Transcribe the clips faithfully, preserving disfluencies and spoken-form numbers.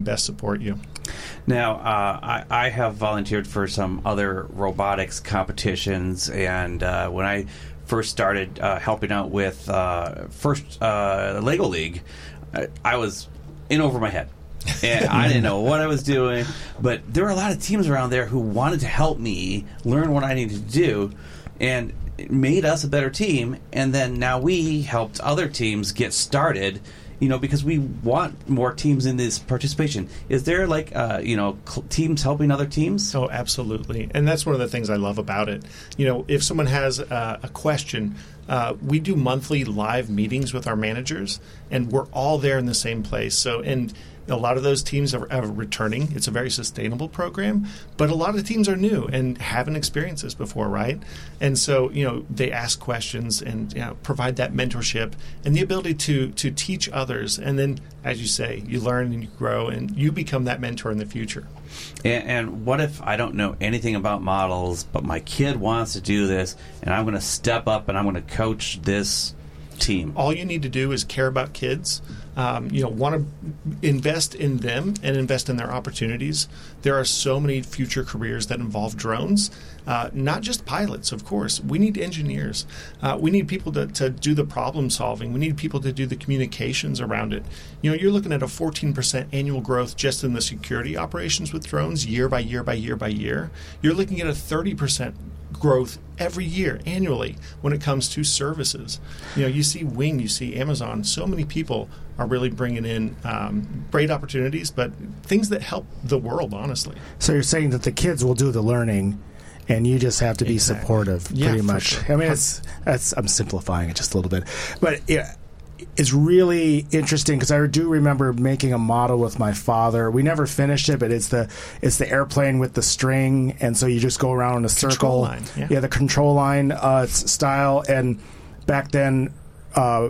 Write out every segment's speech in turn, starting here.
best support you. Now, uh, I, I have volunteered for some other robotics competitions, and uh, when I first started uh, helping out with uh, first uh, Lego League, I, I was in over my head. And I didn't know what I was doing, but there were a lot of teams around there who wanted to help me learn what I needed to do, and it made us a better team. And then now we helped other teams get started, you know, because we want more teams in this participation. Is there, like, uh, you know, cl- teams helping other teams? Oh, absolutely. And that's one of the things I love about it. You know, if someone has uh, a question, uh, we do monthly live meetings with our managers, and we're all there in the same place. So, and a lot of those teams are, are returning. It's a very sustainable program, but a lot of teams are new and haven't experienced this before, right? And so, you know, they ask questions and, you know, provide that mentorship and the ability to to teach others. And then, as you say, you learn and you grow and you become that mentor in the future. And, and what if I don't know anything about models, but my kid wants to do this, and I'm going to step up and I'm going to coach this team? All you need to do is care about kids. Um, you know, want to invest in them and invest in their opportunities. There are so many future careers that involve drones, uh, not just pilots, of course. We need engineers. Uh, we need people to, to do the problem solving. We need people to do the communications around it. You know, you're looking at a fourteen percent annual growth just in the security operations with drones year by year by year by year. You're looking at a thirty percent growth every year, annually, when it comes to services. You know, you see Wing, you see Amazon, so many people are really bringing in um, great opportunities, but things that help the world, honestly. So you're saying that the kids will do the learning, and you just have to be exactly. supportive, yeah, pretty much. Sure. I mean, it's, it's I'm simplifying it just a little bit, but yeah. It's really interesting because I do remember making a model with my father. We never finished it, but it's the it's the airplane with the string, and so you just go around in a circle. Control line, yeah. yeah, the control line uh, style. And back then, uh,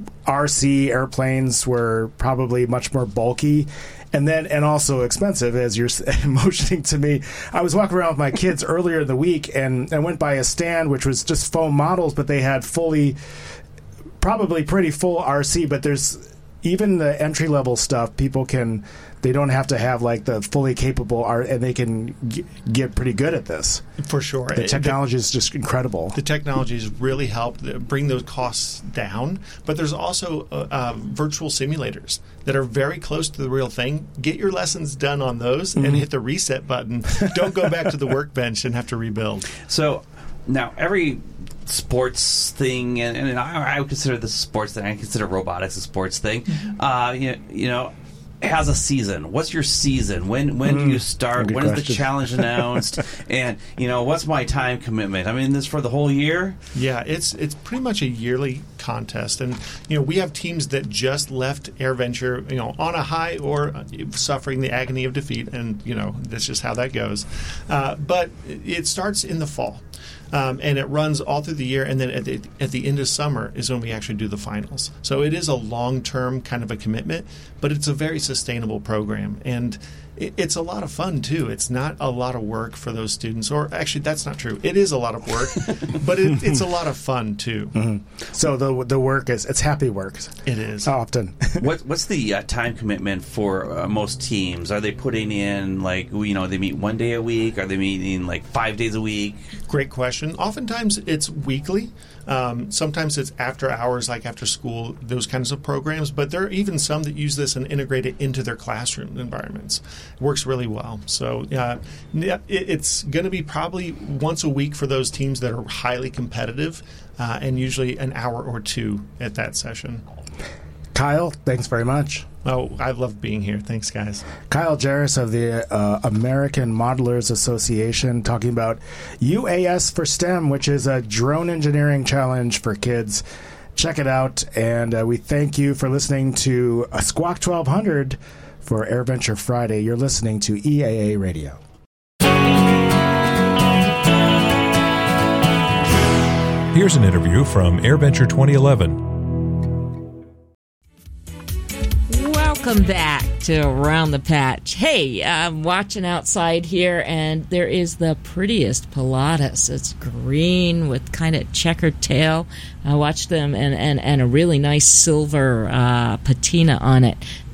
R C airplanes were probably much more bulky. And then, and also expensive, as you're motioning to me. I was walking around with my kids earlier in the week, and I went by a stand which was just foam models, but they had fully. Probably pretty full R C, but there's even the entry level stuff. People can, they don't have to have like the fully capable R, and they can g- get pretty good at this. For sure, the technology the, is just incredible. The technology has really helped bring those costs down. But there's also uh, uh, virtual simulators that are very close to the real thing. Get your lessons done on those, mm-hmm. and hit the reset button. Don't go back to the workbench and have to rebuild. So now every sports thing, and, and I, I would consider this a sports thing. I consider robotics a sports thing. Mm-hmm. Uh, you, you know, has a season. What's your season? When when mm, do you start? When question. Is the challenge announced? And you know, what's my time commitment? I mean, this for the whole year? Yeah, it's it's pretty much a yearly contest, and you know, we have teams that just left AirVenture, you know, on a high or suffering the agony of defeat, and you know, that's just how that goes. Uh, but it starts in the fall. Um, and it runs all through the year, and then at the, at the end of summer is when we actually do the finals. So it is a long-term kind of a commitment, but it's a very sustainable program. And it, it's a lot of fun, too. It's not a lot of work for those students. Or actually, that's not true. It is a lot of work, but it, it's a lot of fun, too. Mm-hmm. So the the work is, it's happy work. It is. Often. what, what's the uh, time commitment for uh, most teams? Are they putting in, like, you know, they meet one day a week? Are they meeting, like, five days a week? Great question. Oftentimes it's weekly. Um, sometimes it's after hours, like after school, those kinds of programs. But there are even some that use this and integrate it into their classroom environments. It works really well. So uh, it, it's going to be probably once a week for those teams that are highly competitive, uh, and usually an hour or two at that session. Kyle, thanks very much. Oh, I love being here. Thanks, guys. Kyle Jarris of the uh, American Modelers Association talking about U A S for STEM, which is a drone engineering challenge for kids. Check it out, and uh, we thank you for listening to a Squawk twelve hundred for AirVenture Friday. You're listening to E A A Radio. Here's an interview from AirVenture twenty eleven. Welcome back to Around the Patch. Hey, I'm watching outside here, and there is the prettiest Pilatus. It's green with kind of checkered tail. I watched them, and, and, and a really nice silver uh, patina on it.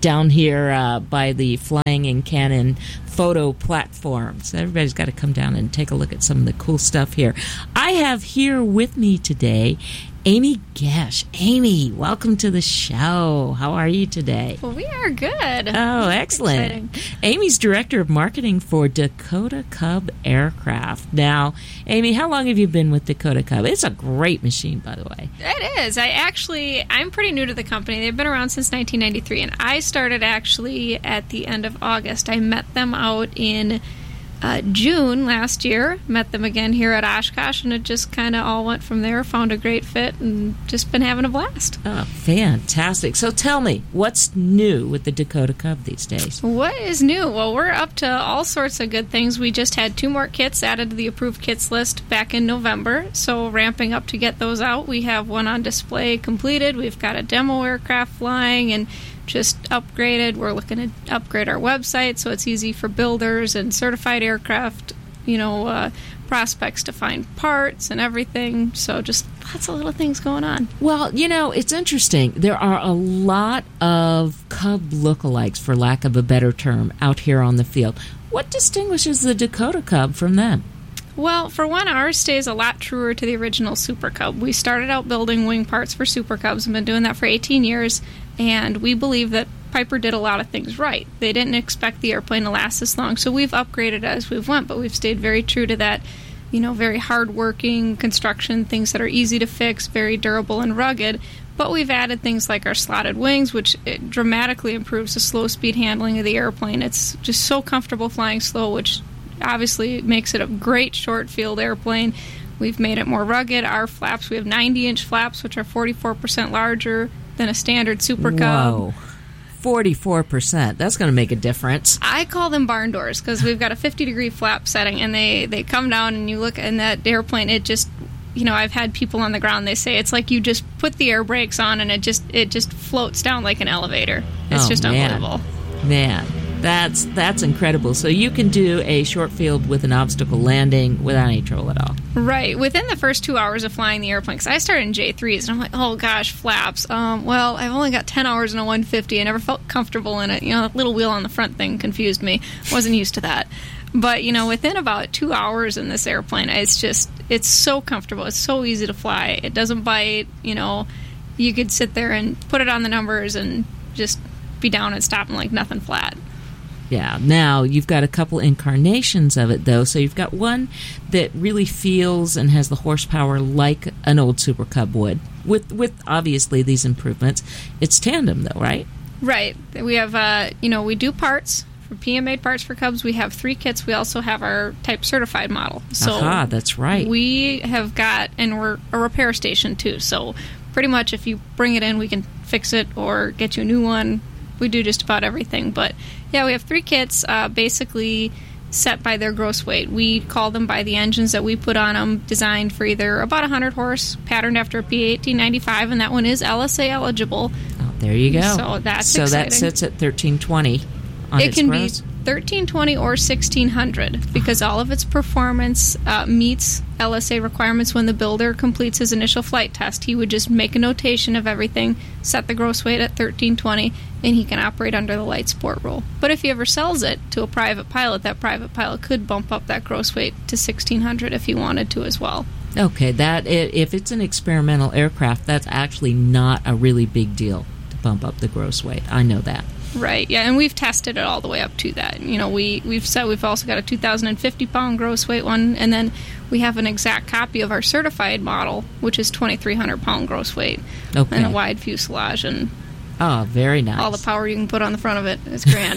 down here uh, by the Flying and Cannon photo platform. So everybody's got to come down and take a look at some of the cool stuff here. I have here with me today Amy Gesh. Amy, welcome to the show. How are you today? Well, we are good. Oh, excellent. Amy's Director of Marketing for Dakota Cub Aircraft. Now, Amy, how long have you been with Dakota Cub? It's a great machine, by the way. It is. I actually, I'm pretty new to the company. They've been around since nineteen ninety-three, and I started actually at the end of August. I met them out in Uh, June last year, met them again here at Oshkosh, and it just kind of all went from there, found a great fit, and just been having a blast. Oh, fantastic. So tell me, what's new with the Dakota Cub these days? What is new? Well, we're up to all sorts of good things. We just had two more kits added to the approved kits list back in November, so ramping up to get those out. We have one on display completed. We've got a demo aircraft flying, and just upgraded. We're looking to upgrade our website so it's easy for builders and certified aircraft, you know, uh, prospects to find parts and everything. So just lots of little things going on. Well, you know, it's interesting. There are a lot of Cub lookalikes, for lack of a better term, out here on the field. What distinguishes the Dakota Cub from them? Well, for one, ours stays a lot truer to the original Super Cub. We started out building wing parts for Super Cubs and been doing that for eighteen years, and we believe that Piper did a lot of things right. They didn't expect the airplane to last this long, so we've upgraded as we've went, but we've stayed very true to that, you know, very hard-working construction, things that are easy to fix, very durable and rugged. But we've added things like our slotted wings, which it dramatically improves the slow-speed handling of the airplane. It's just so comfortable flying slow, which obviously makes it a great short-field airplane. We've made it more rugged. Our flaps, we have ninety-inch flaps, which are forty-four percent larger than a standard Super Cub. Whoa. forty-four percent. That's going to make a difference. I call them barn doors because we've got a fifty-degree flap setting, and they, they come down, and you look in that airplane, it just, you know, I've had people on the ground, they say it's like you just put the air brakes on, and it just it just floats down like an elevator. It's oh, just man. unbelievable. Man. That's that's incredible. So you can do a short field with an obstacle landing without any trouble at all. Right. Within the first two hours of flying the airplane, because I started in J threes, and I'm like, oh gosh, flaps. Um, well, I've only got ten hours in a one fifty. I never felt comfortable in it. You know, that little wheel on the front thing confused me. Wasn't used to that. But, you know, within about two hours in this airplane, it's just, it's so comfortable. It's so easy to fly. It doesn't bite. You know, you could sit there and put it on the numbers and just be down and stopping like nothing flat. Yeah. Now, you've got a couple incarnations of it, though. So you've got one that really feels and has the horsepower like an old Super Cub would, with, with obviously these improvements. It's tandem, though, right? Right. We have, uh, you know, we do parts. For P M made parts for Cubs, we have three kits. We also have our type certified model. So Aha, that's right. We have got, and we're a repair station, too. So pretty much if you bring it in, we can fix it or get you a new one. We do just about everything. But, yeah, we have three kits uh, basically set by their gross weight. We call them by the engines that we put on them, designed for either about one hundred horse, patterned after a P eighteen ninety-five, and that one is L S A eligible. Oh, there you go. So that's So exciting. that sits at thirteen twenty on It its can gross. be thirteen twenty or sixteen hundred because all of its performance uh, meets L S A requirements. When the builder completes his initial flight test, he would just make a notation of everything, set the gross weight at thirteen twenty, and he can operate under the light sport rule. But if he ever sells it to a private pilot, that private pilot could bump up that gross weight to sixteen hundred if he wanted to as well. Okay, that if it's an experimental aircraft, that's actually not a really big deal to bump up the gross weight. I know that. Right, yeah, and we've tested it all the way up to that. You know, we, we've said we've also got a two thousand fifty pound gross weight one, and then we have an exact copy of our certified model, which is twenty-three hundred pound gross weight, Okay. and a wide fuselage, and Oh, very nice. all the power you can put on the front of it. It's grand.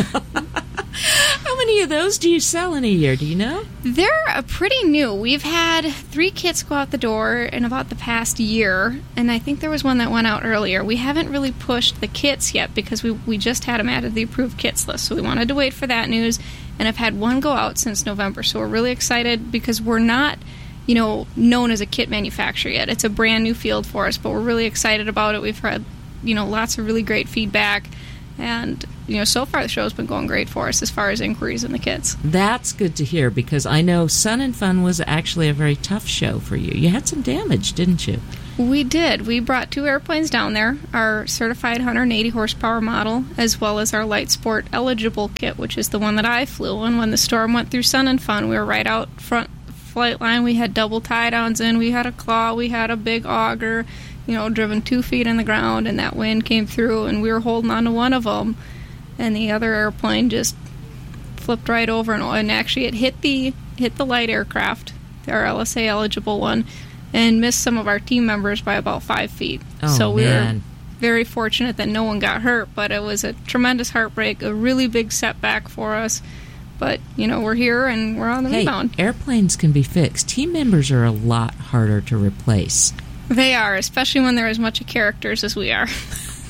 How many of those do you sell in a year? Do you know? They're uh, pretty new. We've had three kits go out the door in about the past year, and I think there was one that went out earlier. We haven't really pushed the kits yet because we, we just had them added to the approved kits list, so we wanted to wait for that news, and I've had one go out since November, so we're really excited because we're not, you know, known as a kit manufacturer yet. It's a brand new field for us, but we're really excited about it. We've had, you know, lots of really great feedback, and you know, so far the show's been going great for us as far as inquiries in the kits. That's good to hear because I know Sun and Fun was actually a very tough show for you. You had some damage, didn't you? We did. We brought two airplanes down there, our certified one hundred eighty horsepower model, as well as our Light Sport eligible kit, which is the one that I flew. And when the storm went through Sun and Fun, we were right out front flight line. We had double tie-downs in. We had a claw. We had a big auger, you know, driven two feet in the ground, and that wind came through, and we were holding on to one of them, and the other airplane just flipped right over, and, and actually it hit the hit the light aircraft, our L S A eligible one, and missed some of our team members by about five feet. Oh, so we man. were very fortunate that no one got hurt, but it was a tremendous heartbreak, a really big setback for us. But, you know, we're here and we're on the Hey, rebound. airplanes can be fixed. Team members are a lot harder to replace. They are, especially when they're as much characters as we are.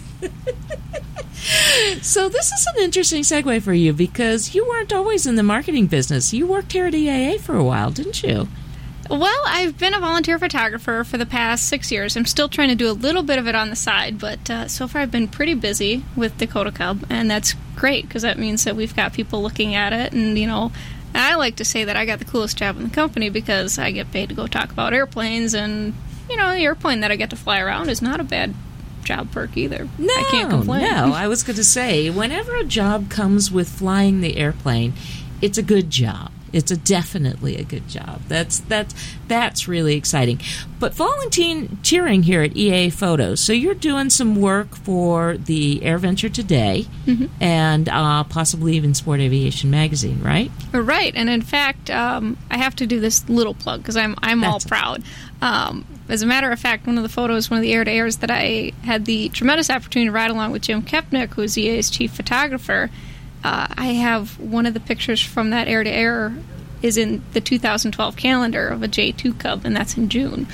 So this is an interesting segue for you because you weren't always in the marketing business. You worked here at E A A for a while, didn't you? Well, I've been a volunteer photographer for the past six years. I'm still trying to do a little bit of it on the side, but uh, so far I've been pretty busy with Dakota Cub, and that's great because that means that we've got people looking at it, and, you know, I like to say that I got the coolest job in the company because I get paid to go talk about airplanes, and, you know, the airplane that I get to fly around is not a bad job perk either. No, I can't complain. no. I was going to say, whenever a job comes with flying the airplane, it's a good job. It's a definitely a good job. That's that's that's really exciting. But volunteering here at E A A Photos, so you're doing some work for the AirVenture Today Mm-hmm. and uh, possibly even Sport Aviation Magazine, right? Right, and in fact, um, I have to do this little plug because I'm I'm all That's okay. proud. Um, as a matter of fact, one of the photos, one of the air-to-airs that I had the tremendous opportunity to ride along with Jim Kepnick, who is E A A's chief photographer. Uh, I have one of the pictures from that air-to-air is in the two thousand twelve calendar of a J two Cub, and that's in June.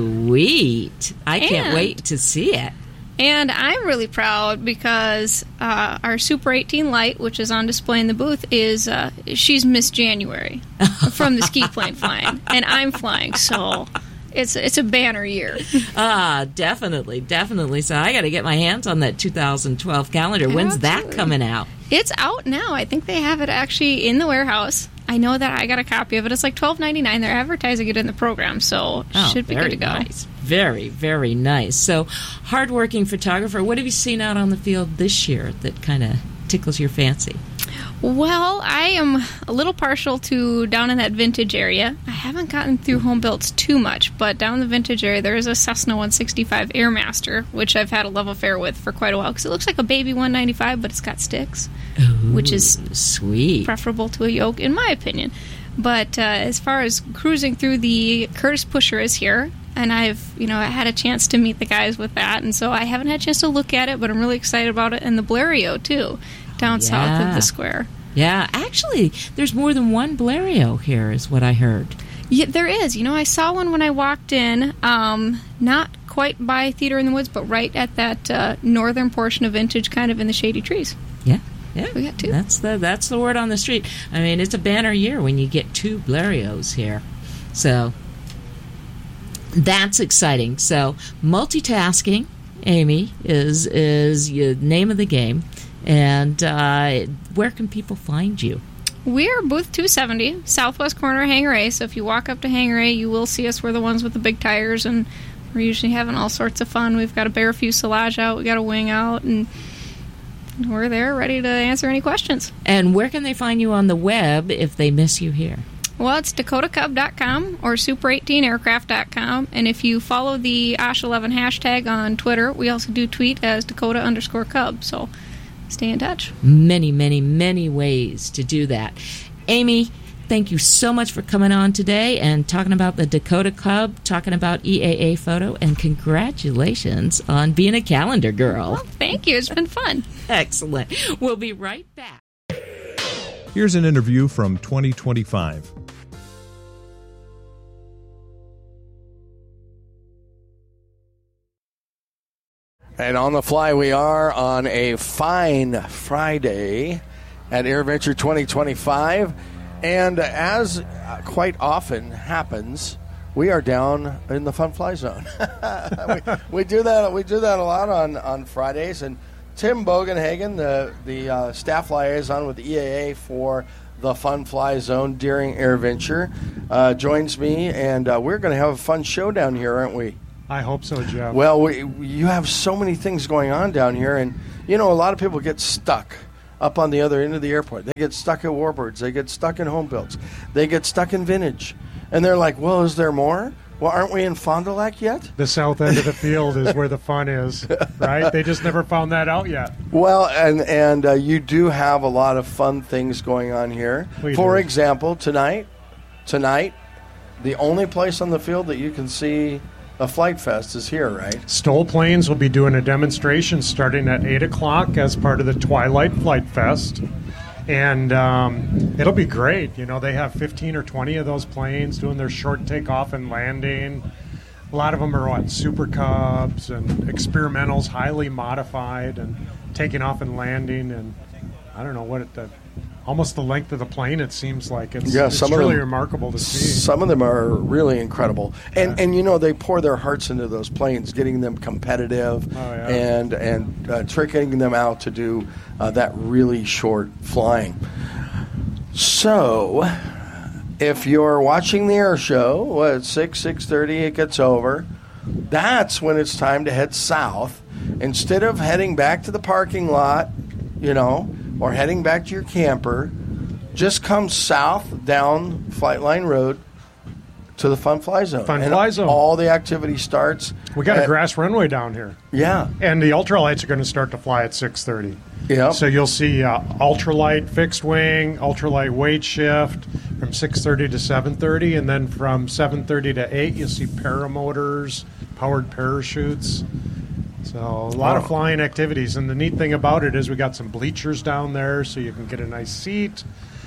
Sweet. I can't And- wait to see it. And I'm really proud because uh, our Super eighteen Light, which is on display in the booth, is uh, she's Miss January from the ski plane flying, and I'm flying, so it's it's a banner year. Ah, definitely, definitely. So I got to get my hands on that two thousand twelve calendar. When's that Absolutely. coming out? It's out now. I think they have it actually in the warehouse. I know that I got a copy of it. It's like twelve ninety-nine. They're advertising it in the program, so Oh, should be very good to go. nice. Very, very nice. So, hardworking photographer. What have you seen out on the field this year that kind of tickles your fancy? Well, I am a little partial to down in that vintage area. I haven't gotten through home builds too much, but down in the vintage area, there is a Cessna one sixty-five Airmaster, which I've had a love affair with for quite a while because it looks like a baby one ninety-five, but it's got sticks, which is Sweet. preferable to a yoke, in my opinion. But uh, as far as cruising through, the Curtis Pusher is here, and I've, you know, I had a chance to meet the guys with that, and so I haven't had a chance to look at it, but I'm really excited about it, and the Blériot, too, down south of Yeah. the square. Yeah, actually, there's more than one Blériot here, is what I heard. Yeah, there is. You know, I saw one when I walked in, um, not quite by Theater in the Woods, but right at that uh, northern portion of Vintage, kind of in the shady trees. Yeah, yeah. We got two. That's the that's the word on the street. I mean, it's a banner year when you get two Blériots here. So that's exciting. So multitasking, Amy, is is the name of the game. And uh, where can people find you? We're booth two seventy, southwest corner of Hangar A. So if you walk up to Hangar A, you will see us. We're the ones with the big tires, and we're usually having all sorts of fun. We've got a bare fuselage out, we got a wing out, and we're there ready to answer any questions. And where can they find you on the web if they miss you here? Well, it's dakota cub dot com or super eighteen aircraft dot com. And if you follow the O S H eleven hashtag on Twitter, we also do tweet as Dakota underscore Cub. So stay in touch. Many, many, many ways to do that. Amy, thank you so much for coming on today and talking about the Dakota Cub, talking about E A A Photo, and congratulations on being a calendar girl. Well, thank you. It's been fun. Excellent. We'll be right back. Here's an interview from twenty twenty-five. And on the fly, we are on a fine Friday at AirVenture twenty twenty-five. And as quite often happens, we are down in the Fun Fly Zone. we, we do that. We do that a lot on, on Fridays. And Tim Bogenhagen, the the uh, staff liaison with E A A for the Fun Fly Zone during AirVenture, uh, joins me, and uh, we're going to have a fun show down here, aren't we? I hope so, Jeff. Well, we, you have so many things going on down here, and you know a lot of people get stuck up on the other end of the airport. They get stuck at Warbirds. They get stuck in home builds. They get stuck in vintage, and they're like, "Well, is there more? Well, aren't we in Fond du Lac yet?" The south end of the field is where the fun is, right? They just never found that out yet. Well, and and uh, you do have a lot of fun things going on here. We For do. example, tonight, tonight, the only place on the field that you can see a Flight Fest is here, right? Stoll Planes will be doing a demonstration starting at eight o'clock as part of the Twilight Flight Fest. And um, it'll be great. You know, they have fifteen or twenty of those planes doing their short takeoff and landing. A lot of them are what, Super Cubs and experimentals, highly modified, and taking off and landing. And I don't know what it, the, almost the length of the plane. It seems like it's, Yeah, it's some of truly them- remarkable to see. Some of them are really incredible, and Yeah. and you know they pour their hearts into those planes, getting them competitive, Oh, yeah. and and uh, tricking them out to do uh, that really short flying. So, if you're watching the air show, well, at six six thirty it gets over. That's when it's time to head south. Instead of heading back to the parking lot, you know, or heading back to your camper, just come south down Flightline Road to the Fun Fly Zone. Fun And Fly Zone. All the activity starts. We got a at- grass runway down here. Yeah. And the ultralights are going to start to fly at six thirty. Yep. So you'll see uh, ultralight fixed wing, ultralight weight shift from six thirty to seven thirty, and then from seven thirty to eight, you'll see paramotors, powered parachutes. So a lot of Oh. flying activities. And the neat thing about it is we got some bleachers down there so you can get a nice seat.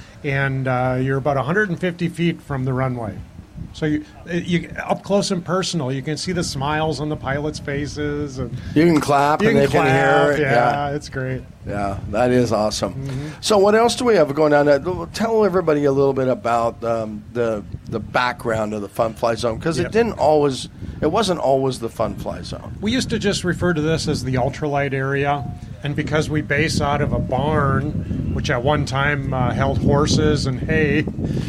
And uh, you're about one hundred fifty feet from the runway. So you, you up close and personal, you can see the smiles on the pilots' faces, and You can clap you and can they clap. can hear it. Yeah, it's great. Yeah, that is awesome. Mm-hmm. So, what else do we have going on? Uh, Tell everybody a little bit about um, the the background of the Fun Fly Zone, because Yep. it didn't always, it wasn't always the Fun Fly Zone. We used to just refer to this as the ultralight area, and because we base out of a barn, which at one time uh, held horses and hay,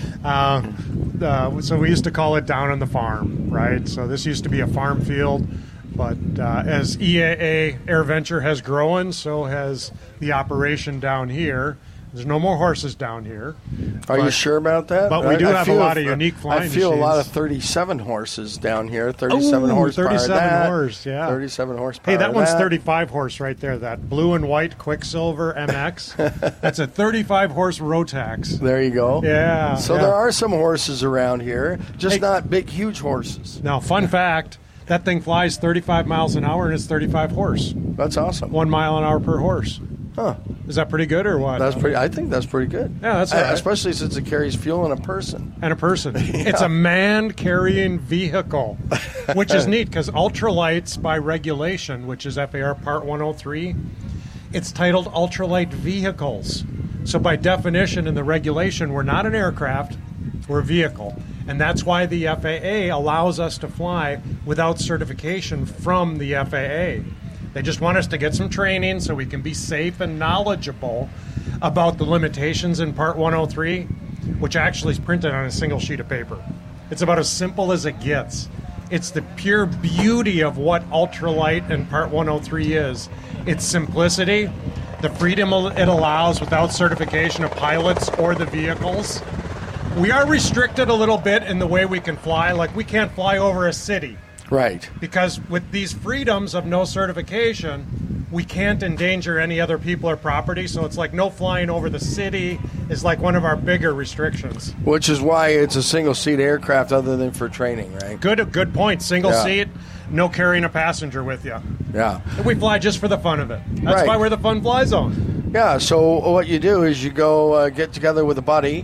uh, uh, so we used to call it down on the farm, right? So this used to be a farm field, but uh, as E A A AirVenture has grown, so has the operation down here. There's no more horses down here. Are you But- sure about that? but we I- do I have a feel- lot of unique flying I feel a lot of machines. thirty-seven horses down here. thirty-seven Ooh, horsepower. thirty-seven that, horse, yeah. thirty-seven horsepower. Hey, that one's that. thirty-five horse right there. That blue and white Quicksilver M X. That's a thirty-five horse Rotax. There you go. Yeah. So yeah. there are some horses around here, just Hey. not big, huge horses. Now, fun fact: that thing flies thirty-five miles an hour and it's thirty-five horse. That's awesome. One mile an hour per horse. Huh. Is that pretty good or what? That's pretty. I think that's pretty good. Yeah, that's all Uh, right. Especially since it carries fuel and a person. And a person. It's a man-carrying vehicle, which is neat because ultralights, by regulation, which is F A R Part one oh three, it's titled ultralight vehicles. So by definition in the regulation, we're not an aircraft, we're a vehicle. And that's why the F A A allows us to fly without certification from the F A A. They just want us to get some training so we can be safe and knowledgeable about the limitations in Part one oh three, which actually is printed on a single sheet of paper. It's about as simple as it gets. It's the pure beauty of what ultralight and Part one oh three is. Its simplicity, the freedom it allows without certification of pilots or the vehicles. We are restricted a little bit in the way we can fly. Like, we can't fly over a city. Right. Because with these freedoms of no certification, we can't endanger any other people or property. So it's like no flying over the city is like one of our bigger restrictions. Which is why it's a single seat aircraft other than for training, right? Good, good point. Single Yeah. seat, no carrying a passenger with you. Yeah. We fly just for the fun of it. That's Right. why we're the Fun Fly Zone. Yeah, so what you do is you go uh, get together with a buddy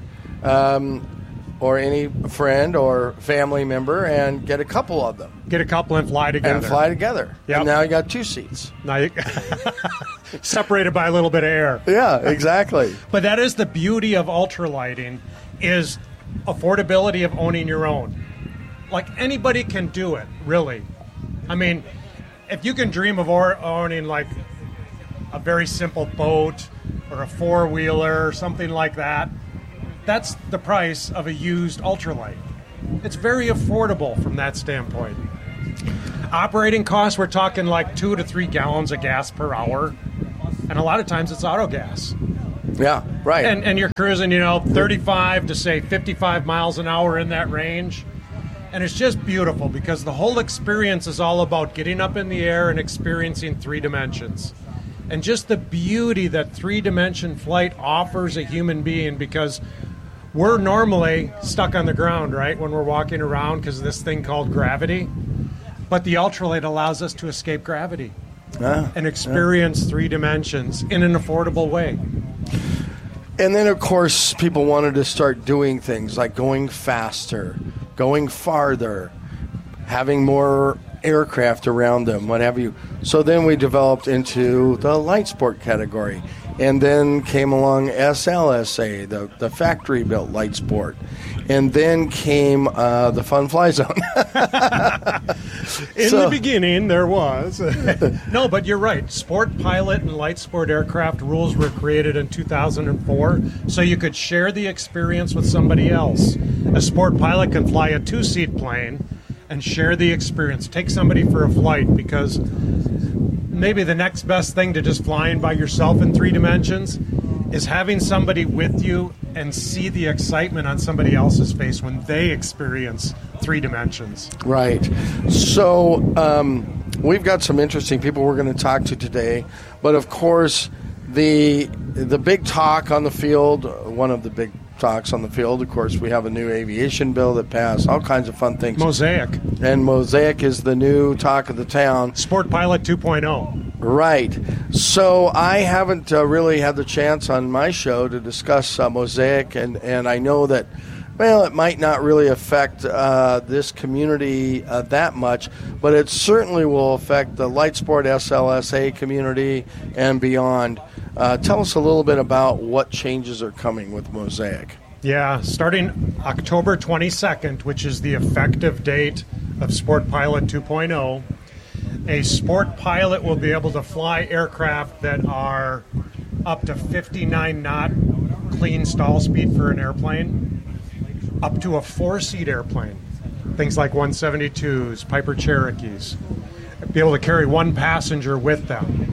um, or any friend or family member and get a couple of them Get a couple and fly together. and fly together. Yep. And now you got two seats. Now you- separated by a little bit of air. Yeah, exactly. But that is the beauty of ultralighting, is affordability of owning your own. Like, anybody can do it, really. I mean, if you can dream of or- owning like a very simple boat or a four-wheeler or something like that, that's the price of a used ultralight. It's very affordable from that standpoint. operating costs, we're talking like two to three gallons of gas per hour. And a lot of times it's auto gas. Yeah, right. And, and you're cruising, you know, thirty-five to, say, fifty-five miles an hour in that range. And it's just beautiful because the whole experience is all about getting up in the air and experiencing three dimensions. And just the beauty that three-dimension flight offers a human being, because we're normally stuck on the ground, right, when we're walking around because of this thing called gravity. But the ultralight allows us to escape gravity Ah, and experience yeah. three dimensions in an affordable way. And then, of course, people wanted to start doing things like going faster, going farther, having more aircraft around them, what have you. So then we developed into the light sport category. And then came along S L S A, the, the factory-built light sport. And then came uh, the Fun Fly Zone. In so, the beginning, there was. No, but you're right. Sport pilot and light sport aircraft rules were created in two thousand four, so you could share the experience with somebody else. A sport pilot can fly a two-seat plane and share the experience. Take somebody for a flight, because maybe the next best thing to just flying by yourself in three dimensions is having somebody with you and see the excitement on somebody else's face when they experience three dimensions. Right. So um, we've got some interesting people we're going to talk to today, but of course the the big talk on the field, one of the big talks on the field, of course, we have a new aviation bill that passed, all kinds of fun things. Mosaic. And Mosaic is the new talk of the town. Sport Pilot two point oh. Right. So I haven't uh, really had the chance on my show to discuss uh, Mosaic, and, and I know that, well, it might not really affect uh, this community uh, that much, but it certainly will affect the Light Sport S L S A community and beyond. Uh, tell us a little bit about what changes are coming with Mosaic. Yeah, starting October twenty-second, which is the effective date of Sport Pilot two point oh, a sport pilot will be able to fly aircraft that are up to fifty-nine knot clean stall speed for an airplane, up to a four-seat airplane, things like one seventy-twos, Piper Cherokees, be able to carry one passenger with them.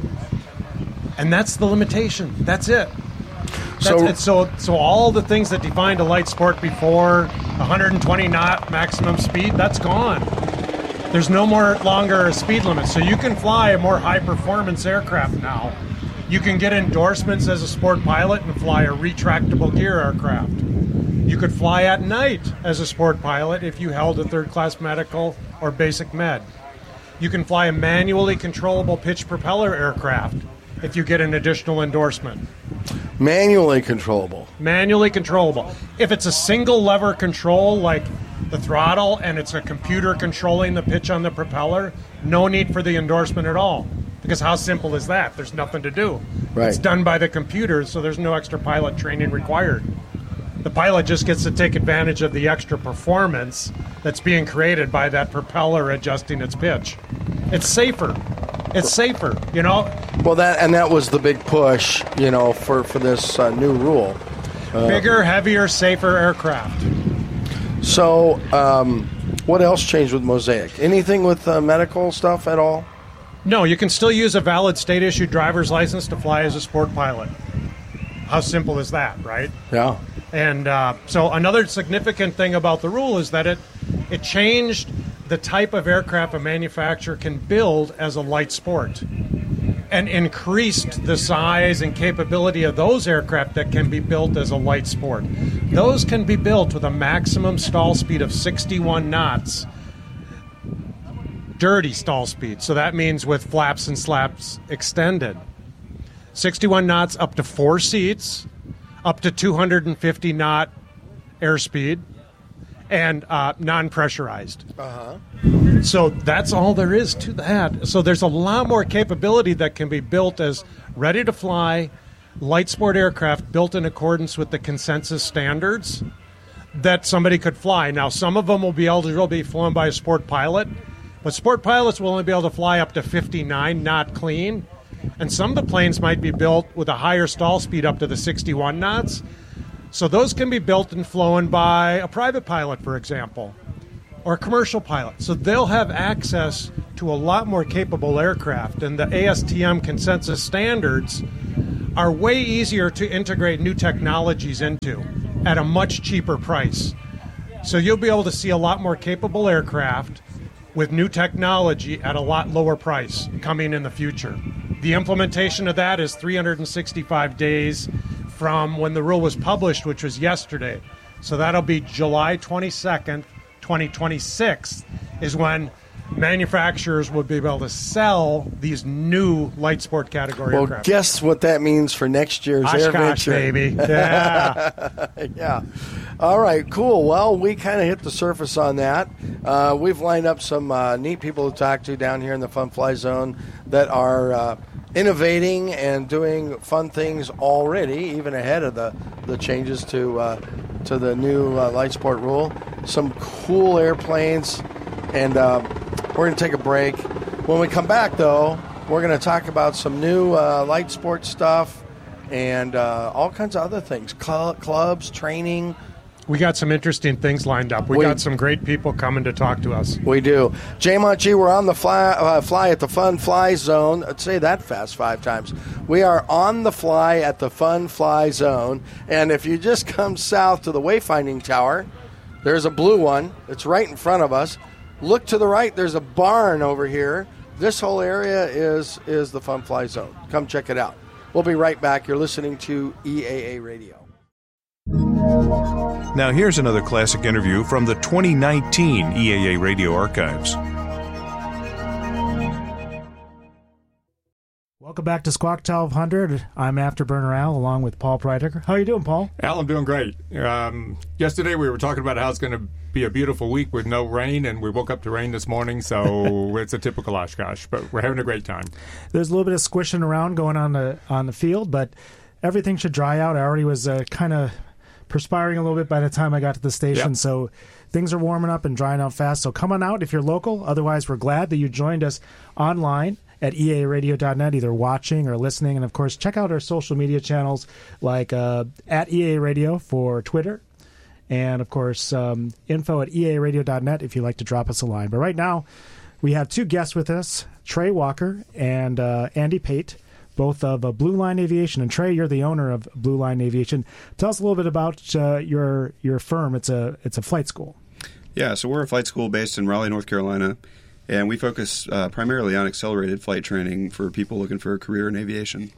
And that's the limitation. That's it. That's so, it. So, so all the things that defined a light sport before, one hundred twenty knot maximum speed, that's gone. There's no more longer a speed limit. So you can fly a more high-performance aircraft now. You can get endorsements as a sport pilot and fly a retractable gear aircraft. You could fly at night as a sport pilot if you held a third-class medical or basic med. You can fly a manually controllable pitch propeller aircraft if you get an additional endorsement. Manually controllable. Manually controllable. If it's a single lever control like the throttle and it's a computer controlling the pitch on the propeller, no need for the endorsement at all. Because how simple is that? There's nothing to do. Right. It's done by the computer, so there's no extra pilot training required. The pilot just gets to take advantage of the extra performance that's being created by that propeller adjusting its pitch. It's safer. It's safer, you know? Well, that and that was the big push, you know, for, for this uh, new rule. Uh, Bigger, heavier, safer aircraft. So, um, what else changed with Mosaic? Anything with uh, medical stuff at all? No, you can still use a valid state-issued driver's license to fly as a sport pilot. How simple is that, right? Yeah. And uh, so another significant thing about the rule is that it it changed the type of aircraft a manufacturer can build as a light sport and increased the size and capability of those aircraft that can be built as a light sport. Those can be built with a maximum stall speed of sixty-one knots, dirty stall speed. So that means with flaps and slaps extended. sixty-one knots up to four seats, up to two hundred fifty knot airspeed, and uh, non-pressurized. Uh-huh. So that's all there is to that. So there's a lot more capability that can be built as ready-to-fly light sport aircraft built in accordance with the consensus standards that somebody could fly. Now, some of them will be able to be flown by a sport pilot, but sport pilots will only be able to fly up to fifty-nine knot clean, and some of the planes might be built with a higher stall speed up to the sixty-one knots. So those can be built and flown by a private pilot, for example, or a commercial pilot. So they'll have access to a lot more capable aircraft, and the A S T M consensus standards are way easier to integrate new technologies into at a much cheaper price. So you'll be able to see a lot more capable aircraft with new technology at a lot lower price coming in the future. The implementation of that is three hundred sixty-five days from when the rule was published, which was yesterday. So that'll be July twenty-second, twenty twenty-six is when manufacturers will be able to sell these new light sport category Well, aircraft. guess what that means for next year's Oshkosh, AirVenture. baby. Yeah. Yeah. All right, cool. Well, we kind of hit the surface on that. Uh, we've lined up some uh, neat people to talk to down here in the Fun Fly Zone that are uh, innovating and doing fun things already, even ahead of the, the changes to uh, to the new uh, light sport rule. Some cool airplanes, and uh, we're going to take a break. When we come back, though, we're going to talk about some new uh, light sport stuff and uh, all kinds of other things, Cl- clubs, training. We got some interesting things lined up. We, We- got some great people coming to talk to us. We do. J-Mont G, we're on the fly, uh, fly at the Fun Fly Zone. I'd say that fast five times. We are on the fly at the Fun Fly Zone. And if you just come south to the Wayfinding Tower, there's a blue one. It's right in front of us. Look to the right. There's a barn over here. This whole area is, is the Fun Fly Zone. Come check it out. We'll be right back. You're listening to E A A Radio. Now here's another classic interview from the twenty nineteen E A A Radio Archives. Welcome back to Squawk twelve hundred. I'm Afterburner Al, along with Paul Preidecker. How are you doing, Paul? Al, I'm doing great. Um, yesterday we were talking about how it's going to be a beautiful week with no rain, and we woke up to rain this morning, so it's a typical Oshkosh, but we're having a great time. There's a little bit of squishing around going on the on the field, but everything should dry out. I already was uh, kind of perspiring a little bit by the time I got to the station, Yep. so things are warming up and drying out fast. So come on out if you're local. Otherwise, we're glad that you joined us online at E A radio dot net, either watching or listening. And, of course, check out our social media channels like uh, at E A Radio for Twitter. And, of course, um, info at E A radio dot net if you'd like to drop us a line. But right now, we have two guests with us, Trey Walker and uh, Andy Pate, both of uh, Blue Line Aviation. And, Trey, you're the owner of Blue Line Aviation. Tell us a little bit about uh, your your firm. It's a it's a flight school. Yeah, so we're a flight school based in Raleigh, North Carolina, and we focus uh, primarily on accelerated flight training for people looking for a career in aviation.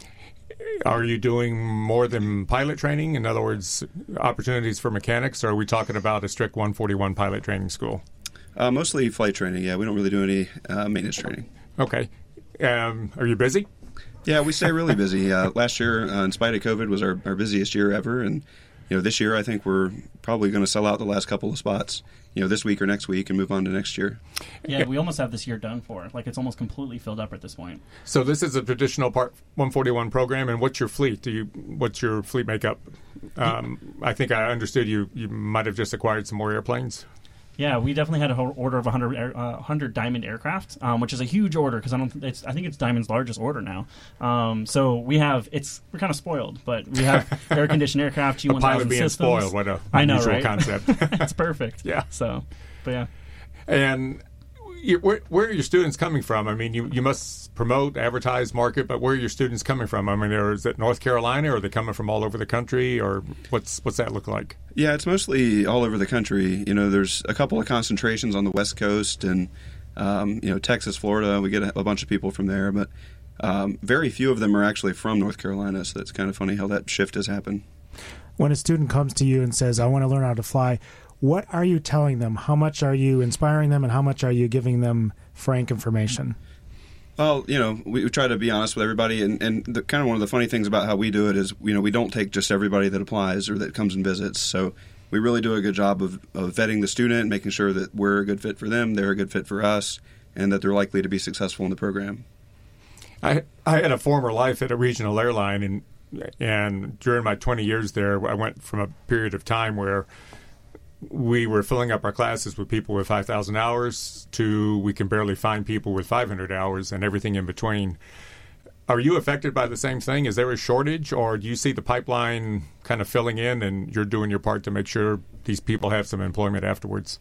Are you doing more than pilot training? In other words, opportunities for mechanics, or are we talking about a strict one forty-one pilot training school? Uh, mostly flight training, yeah. We don't really do any uh, maintenance training. Okay. Um, are you busy? Yeah, we stay really busy. Uh, last year, uh, in spite of COVID, was our, our busiest year ever, and you know, this year I think we're probably going to sell out the last couple of spots, you know, this week or next week and move on to next year. Yeah, we almost have this year done for. Like, it's almost completely filled up at this point. So this is a traditional Part one forty-one program, and what's your fleet? Do you what's your fleet makeup? Um, I think I understood you you might have just acquired some more airplanes. Yeah, we definitely had a whole order of one hundred, air, uh, one hundred Diamond aircraft, um, which is a huge order because I don't. It's, I think it's Diamond's largest order now. Um, so we have. It's we're kind of spoiled, but we have air conditioned aircraft. G one thousand pilot being systems. spoiled. What a I know, unusual right? concept. It's perfect. Yeah. So, but yeah. And you, where, where are your students coming from? I mean, you, you must promote, advertise, market, but where are your students coming from? I mean, are, is it North Carolina, or are they coming from all over the country, or what's what's that look like? Yeah, it's mostly all over the country. You know, there's a couple of concentrations on the West Coast and, um, you know, Texas, Florida. We get a, a bunch of people from there, but um, very few of them are actually from North Carolina, so it's kind of funny how that shift has happened. When a student comes to you and says, I want to learn how to fly, what are you telling them? How much are you inspiring them, and how much are you giving them frank information? Well, you know, we, we try to be honest with everybody, and, and the, kind of one of the funny things about how we do it is, you know, we don't take just everybody that applies or that comes and visits. So we really do a good job of, of vetting the student, making sure that we're a good fit for them, they're a good fit for us, and that they're likely to be successful in the program. I I had a former life at a regional airline, and and during my twenty years there, I went from a period of time where we were filling up our classes with people with five thousand hours to we can barely find people with five hundred hours and everything in between. Are you affected by the same thing? Is there a shortage, or do you see the pipeline kind of filling in and you're doing your part to make sure these people have some employment afterwards?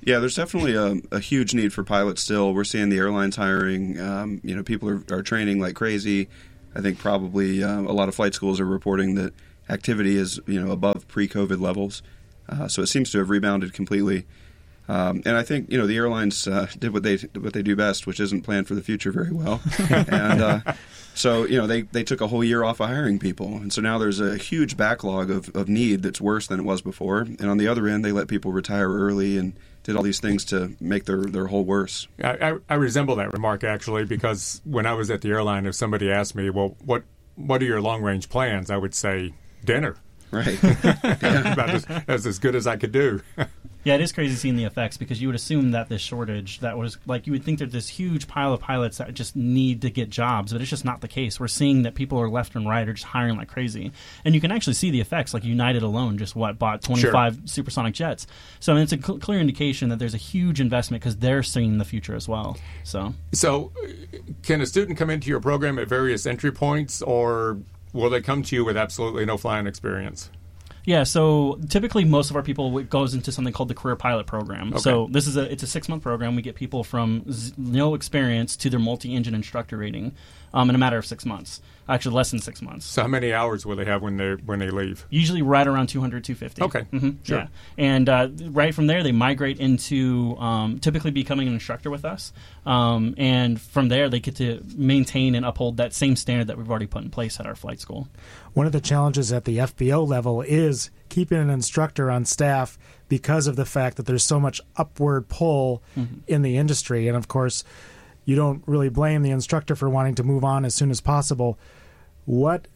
Yeah, there's definitely a, a huge need for pilots still. We're seeing the airlines hiring. Um, you know, people are, are training like crazy. I think probably uh, a lot of flight schools are reporting that activity is, you know, above pre-COVID levels. Uh, so it seems to have rebounded completely. Um, and I think, you know, the airlines uh, did what they what they do best, which isn't plan for the future very well. and uh, so, you know, they, they took a whole year off of hiring people. And so now there's a huge backlog of, of need that's worse than it was before. And on the other end, they let people retire early and did all these things to make their, their whole worse. I, I, I resemble that remark, actually, because when I was at the airline, if somebody asked me, well, what what are your long-range plans, I would say, dinner. Right. About as, as, as good as I could do. Yeah, it is crazy seeing the effects because you would assume that this shortage, that was like you would think there's this huge pile of pilots that just need to get jobs, but it's just not the case. We're seeing that people are left and right are just hiring like crazy, and you can actually see the effects. Like United alone just what bought twenty-five sure. supersonic jets, so I mean, it's a cl- clear indication that there's a huge investment because they're seeing the future as well. So, so can a student come into your program at various entry points, or will they come to you with absolutely no flying experience? Yeah, so typically most of our people it goes into something called the Career Pilot Program. Okay. So this is a it's a six month program. We get people from z- no experience to their multi engine instructor rating um, in a matter of six months. Actually, less than six months. So how many hours will they have when they when they leave? Usually right around two hundred, two fifty. Okay, mm-hmm. sure. Yeah, and uh, right from there they migrate into um, typically becoming an instructor with us, um, and from there they get to maintain and uphold that same standard that we've already put in place at our flight school. One of the challenges at the F B O level is keeping an instructor on staff because of the fact that there's so much upward pull mm-hmm. in the industry. And, of course, you don't really blame the instructor for wanting to move on as soon as possible. What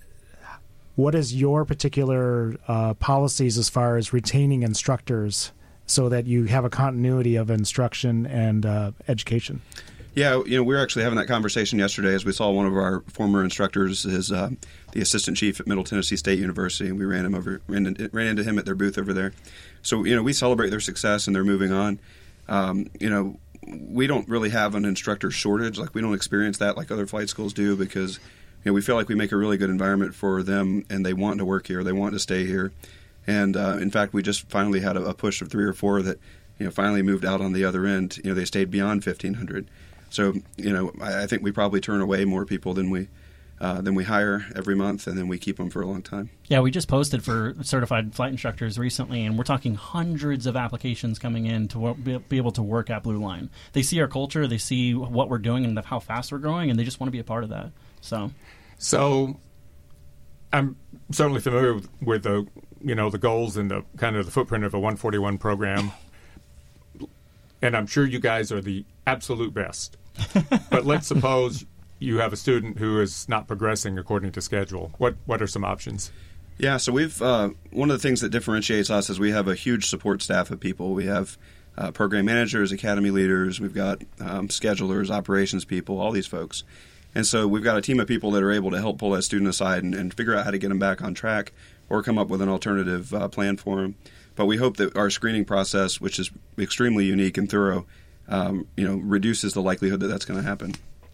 what is your particular uh, policies as far as retaining instructors so that you have a continuity of instruction and uh, education? Yeah, you know, we were actually having that conversation yesterday as we saw one of our former instructors is uh, the assistant chief at Middle Tennessee State University, and we ran him over, ran, in, ran into him at their booth over there. So, you know, we celebrate their success and they're moving on. Um, you know, we don't really have an instructor shortage. Like, we don't experience that like other flight schools do because, you know, we feel like we make a really good environment for them and they want to work here, they want to stay here. And, uh, in fact, we just finally had a, a push of three or four that, you know, finally moved out on the other end. You know, they stayed beyond fifteen hundred. So, you know, I, I think we probably turn away more people than we uh, than we hire every month, and then we keep them for a long time. Yeah, we just posted for certified flight instructors recently, and we're talking hundreds of applications coming in to w- be able to work at Blue Line. They see our culture, they see what we're doing and how fast we're growing, and they just want to be a part of that. So, so I'm certainly familiar with, with the you know the goals and the kind of the footprint of a one forty-one program. And I'm sure you guys are the absolute best. But let's suppose you have a student who is not progressing according to schedule. What what are some options? Yeah, so we've uh, one of the things that differentiates us is we have a huge support staff of people. We have uh, program managers, academy leaders, we've got um, schedulers, operations people, all these folks. And so we've got a team of people that are able to help pull that student aside and, and figure out how to get them back on track or come up with an alternative uh, plan for them. But we hope that our screening process, which is extremely unique and thorough, um, you know, reduces the likelihood that that's going to happen.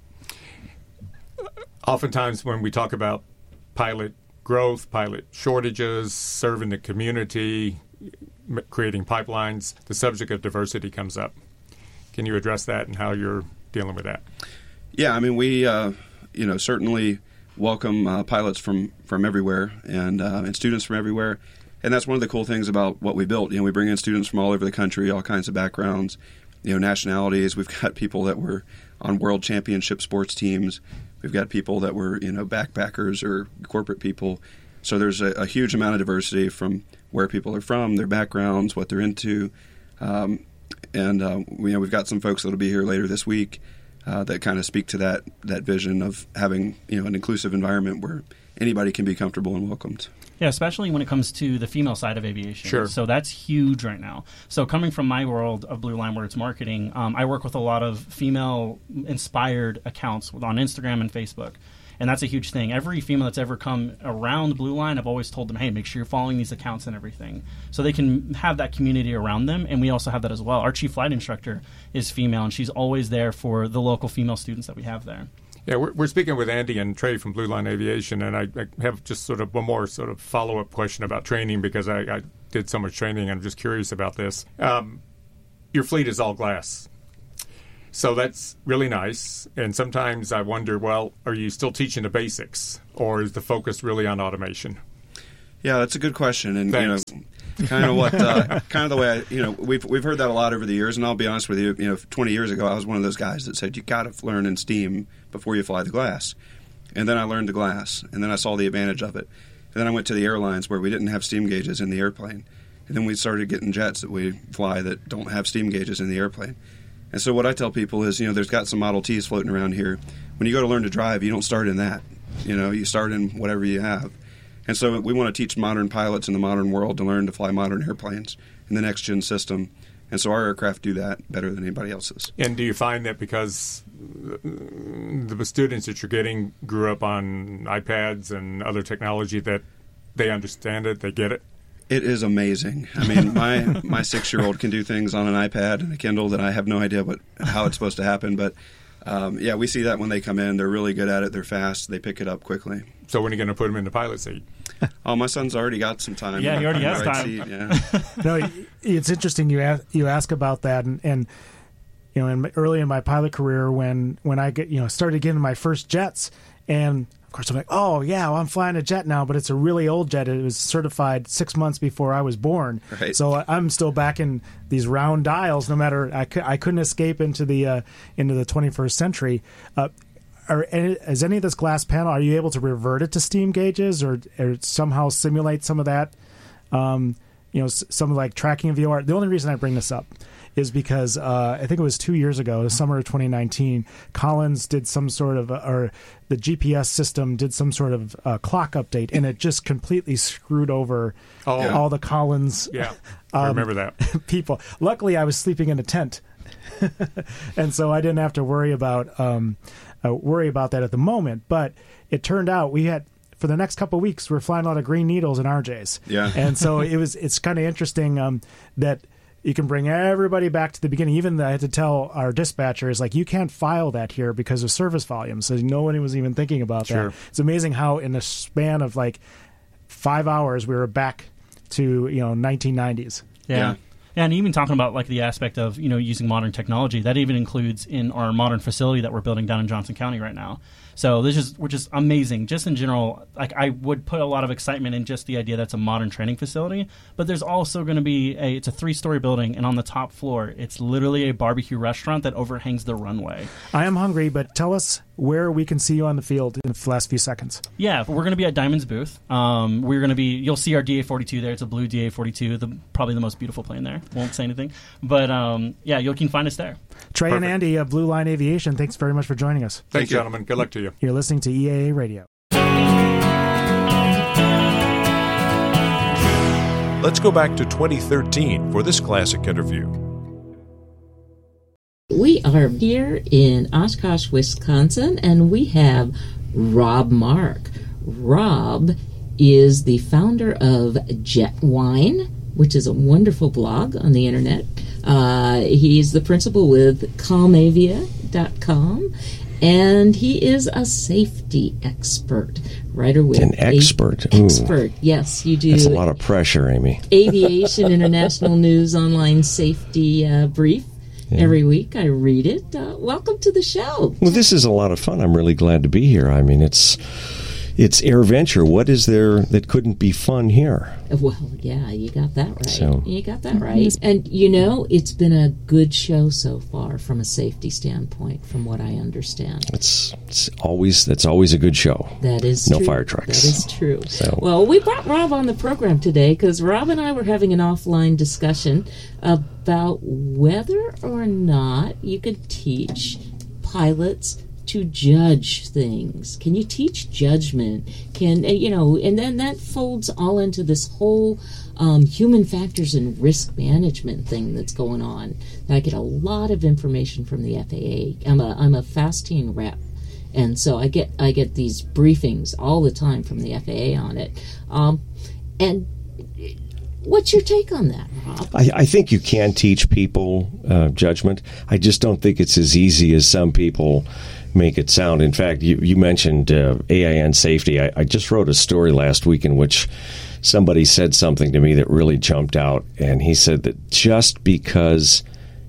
Oftentimes when we talk about pilot growth, pilot shortages, serving the community, creating pipelines, the subject of diversity comes up. Can you address that and how you're dealing with that? Yeah, I mean, we, uh, you know, certainly welcome uh, pilots from, from everywhere and uh, and students from everywhere. And that's one of the cool things about what we built. You know, we bring in students from all over the country, all kinds of backgrounds, you know, nationalities. We've got people that were on world championship sports teams. We've got people that were, you know, backpackers or corporate people. So there's a, a huge amount of diversity from where people are from, their backgrounds, what they're into. Um, and, uh, we, you know, we've got some folks that will be here later this week uh, that kind of speak to that, that vision of having, you know, an inclusive environment where anybody can be comfortable and welcomed. Yeah, especially when it comes to the female side of aviation. Sure. So that's huge right now. So coming from my world of Blue Line, where it's marketing, um, I work with a lot of female-inspired accounts on Instagram and Facebook. And that's a huge thing. Every female that's ever come around Blue Line, I've always told them, hey, make sure you're following these accounts and everything. So they can have that community around them, and we also have that as well. Our chief flight instructor is female, and she's always there for the local female students that we have there. Yeah, we're, we're speaking with Andy and Trey from Blue Line Aviation, and I, I have just sort of one more sort of follow-up question about training because I, I did so much training. I'm just curious about this. Um, your fleet is all glass. So that's really nice. And sometimes I wonder, well, are you still teaching the basics, or is the focus really on automation? Yeah, that's a good question. And Thanks. you know, kind of what, uh, kind of the way I, you know, we've we've heard that a lot over the years. And I'll be honest with you, you know, twenty years ago, I was one of those guys that said you got to learn in steam before you fly the glass. And then I learned the glass, and then I saw the advantage of it. And then I went to the airlines where we didn't have steam gauges in the airplane. And then we started getting jets that we fly that don't have steam gauges in the airplane. And so what I tell people is, you know, there's got some Model Ts floating around here. When you go to learn to drive, you don't start in that. You know, you start in whatever you have. And so we want to teach modern pilots in the modern world to learn to fly modern airplanes in the next-gen system. And so our aircraft do that better than anybody else's. And do you find that because the students that you're getting grew up on iPads and other technology that they understand it, they get it? It is amazing. I mean, my, my six-year-old can do things on an iPad and a Kindle that I have no idea what how it's supposed to happen. But, um, yeah, we see that when they come in. They're really good at it. They're fast. They pick it up quickly. So when are you going to put them in the pilot seat? Oh, my son's already got some time. Yeah, he already in the has right time. seat, yeah. No, it's interesting you ask, you ask about that, and, and you know, in my, early in my pilot career, when when I get you know started getting my first jets, and of course I'm like, oh yeah, well, I'm flying a jet now, but it's a really old jet. It was certified six months before I was born, Right. so I'm still back in these round dials. No matter I, c- I couldn't escape into the uh, into the twenty-first century. Uh, Are, is any of this glass panel, are you able to revert it to steam gauges or, or somehow simulate some of that? Um, you know, some of like tracking V O R. The only reason I bring this up is because uh, I think it was two years ago, the summer of twenty nineteen, Collins did some sort of, or the G P S system did some sort of uh, clock update, and it just completely screwed over Oh. Yeah. all the Collins Yeah, I um, remember that. people. Luckily, I was sleeping in a tent, and so I didn't have to worry about um, uh, worry about that at the moment. But it turned out we had, for the next couple of weeks, we were flying a lot of green needles and R Js. Yeah. And so it was. It's kind of interesting um, that you can bring everybody back to the beginning. Even I had to tell our dispatchers, like, you can't file that here because of service volume. So nobody was even thinking about Sure. that. It's amazing how in the span of like five hours we were back to you know nineteen nineties. Yeah. Yeah. Yeah, and even talking about like the aspect of you know using modern technology, that even includes in our modern facility that we're building down in Johnson County right now. So this is which is amazing. Just in general, like I would put a lot of excitement in just the idea that's a modern training facility. But there's also going to be a it's a three story building, and on the top floor, it's literally a barbecue restaurant that overhangs the runway. I am hungry, but tell us where we can see you on the field in the last few seconds. Yeah, we're going to be at Diamond's booth. Um, we're going to be. You'll see our D A forty-two there. It's a blue D A forty-two, the probably the most beautiful plane there. Won't say anything, but um, yeah, you can find us there. Trey Perfect. and Andy of Blue Line Aviation, thanks very much for joining us. Thanks, Thank you. gentlemen. Good luck to you. You're listening to E A A Radio. Let's go back to twenty thirteen for this classic interview. We are here in Oshkosh, Wisconsin, and we have Rob Mark. Rob is the founder of Jet Wine, which is a wonderful blog on the internet. Uh, he's the principal with calmavia dot com, and he is a safety expert. Writer with An expert. Ooh. Expert, yes, you do. That's a lot of pressure, Amy. Aviation International News Online Safety uh, Brief. Yeah. Every week I read it. Uh, welcome to the show. Well, this is a lot of fun. I'm really glad to be here. I mean, it's it's AirVenture. What is there that couldn't be fun here? Well, yeah, you got that right. So- You got that right. And, you know, it's been a good show so far from a safety standpoint, from what I understand. It's, it's always that's always a good show. That is No true. fire trucks. That is true. So- Well, we brought Rob on the program today because Rob and I were having an offline discussion about whether or not you could teach pilots to judge things. Can you teach judgment? Can, uh, you know, and then that folds all into this whole um, human factors and risk management thing that's going on. I get a lot of information from the F A A. I'm a, I'm a FASTine rep. And so I get I get these briefings all the time from the F A A on it. Um, and what's your take on that, Rob? I, I think you can teach people uh, judgment. I just don't think it's as easy as some people make it sound. In fact, you, you mentioned uh, A I N safety. I, I just wrote a story last week in which somebody said something to me that really jumped out. And he said that just because